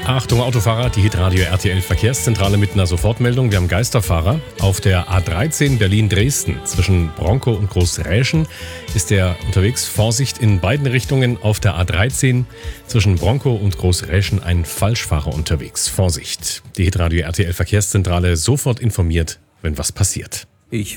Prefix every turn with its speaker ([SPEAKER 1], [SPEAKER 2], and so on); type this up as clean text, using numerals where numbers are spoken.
[SPEAKER 1] Achtung Autofahrer, die Hitradio RTL Verkehrszentrale mit einer Sofortmeldung. Wir haben Geisterfahrer. Auf der A13 Berlin-Dresden zwischen Bronkow und Großräschen ist der unterwegs. Vorsicht in beiden Richtungen. Auf der A13 zwischen Bronkow und Großräschen ein Falschfahrer unterwegs. Vorsicht. Die Hitradio RTL Verkehrszentrale sofort informiert, wenn was passiert.
[SPEAKER 2] Ich